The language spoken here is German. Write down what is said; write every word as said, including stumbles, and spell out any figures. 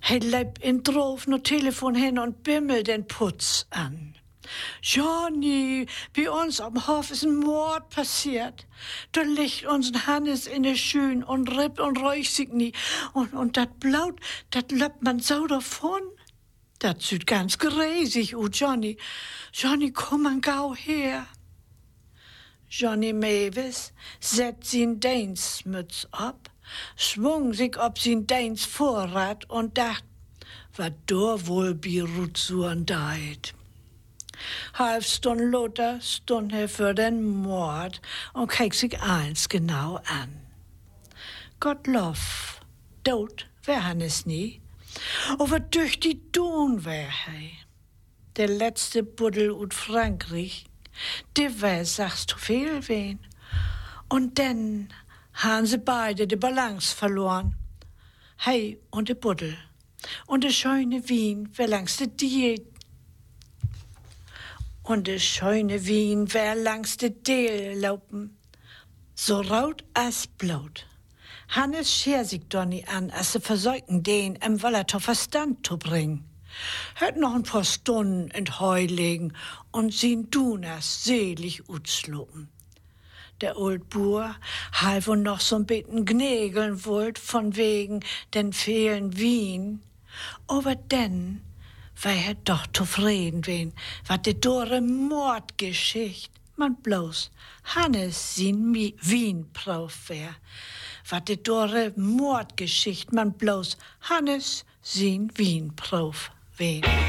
Hij leib in drof no Telefon hin und bimmelt den Putz an. Johnny, bei uns am Hof ist ein Mord passiert. Da liegt uns'n Hannes in der Schün und rippt und räucht sich nie. Und, und dat Blut, dat löppt man so davon. Dat sieht ganz gräsig aus, Johnny. Johnny, komm man gau her. Johnny Mewis setzt sin Deinsmütz ab, schwung sich ob sin Deins Vorrat und dacht, wat do wohl bi Rutsuren deit. Halb Stund Lothar stund er für den Mord und keek sich eins genau an. Gottlob, dot wär Hannes nie, aber durch die Dun wär hei. Der letzte Buddel ut Frankreich, der wär sagst du viel wen. Und denn han sie beide die Balance verloren. Hei und de Buddel. Und de schöne Wien wär langs de Diät. Und de schöne Wien wär langs de Deel laupen. So raut as Blut. Hannes scher sich Donny an, als sie versäugten den im Wallertor Verstand zu bringen. Hört noch ein paar Stunden in Heu legen und sien Dunas selig utslopen. Der old Bur half und noch so'n bitten gnägeln wollt von wegen den fehlen Wien. Aber denn war er doch zufrieden wen, wat de dore Mordgeschicht man bloß Hannes sin Wien brauf wär. Wat de dore Mordgeschicht man bloß Hannes sin Wien brauf wen.